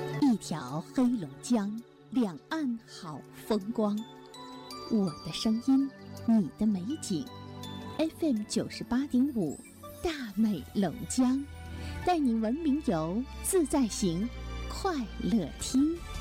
一条黑龙江，两岸好风光。我的声音，你的美景。FM 98.5，大美龙江，带你文明游，自在行，快乐听。